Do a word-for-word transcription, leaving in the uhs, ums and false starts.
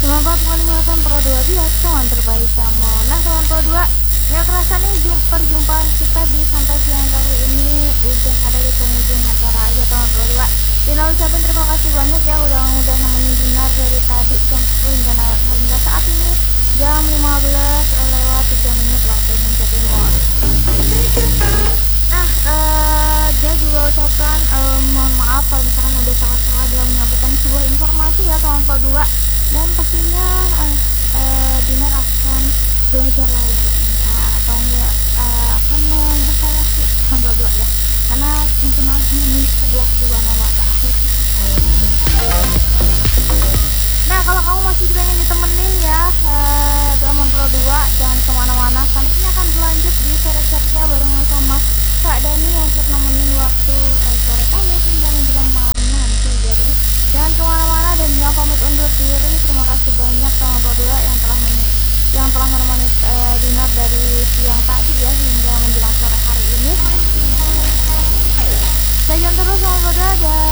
Selamat mendengarkan Pro dua Biak, teman terbaik kamu. Nah, teman Pro dua, nggak kerasa nih jum- perjumpaan kita di Santai Siang kali ini udah ada di penghujung acara aja, teman Pro dua. Dina ucapin terima kasih banyak ya udah udah nemenin Dinar dari tadi jam sepuluh hingga, na- hingga saat ini jam lima belas lewat tiga menit waktu Indonesia Timur. Nah, eh, dia juga ucapkan eh, mohon maaf kalau misalkan ada salah-salah dalam menyampaikan sebuah informasi ya, teman Pro dua. Dan pastinya eh, eh, Dinar akan belajar lagi enggak atau enggak eh, akan mengevaluasi teman Pro dua ya, karena sempurna milik Allah Subhanahu wa Ta'ala. Nah, kalau kamu masih pengen ditemenin ya eh, teman Pro dua, jangan kemana-mana karena ini akan berlanjut di sore ceria bareng sama Kak Dani yang siap nemenin waktu eh, sore kamu hingga menjelang malam nanti. Jadi jangan kemana-mana dan jangan pamit undur diri. Terima kasih banyak teman Pro dua yang telah men- yang telah menemani eh, Dinar dari siang tadi ya hingga menjelang sore hari ini. Stay tune terus sama Pro dua dan